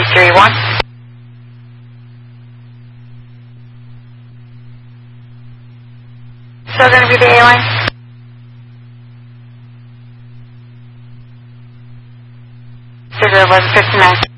331. Still going to be the A-line? Cedar 1159.